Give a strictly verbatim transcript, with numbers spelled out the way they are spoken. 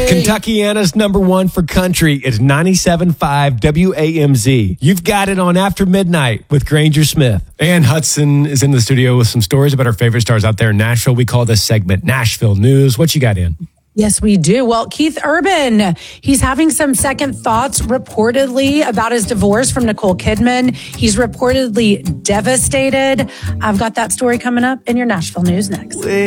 Kentuckiana's number one for country is ninety-seven point five W A M Z. You've got it on After Midnight with Granger Smith. And Hudson is in the studio with some stories about our favorite stars out there in Nashville. We call this segment Nashville News. What you got in? Yes, we do. Well, Keith Urban, he's having some second thoughts reportedly about his divorce from Nicole Kidman. He's reportedly devastated. I've got that story coming up in your Nashville News next.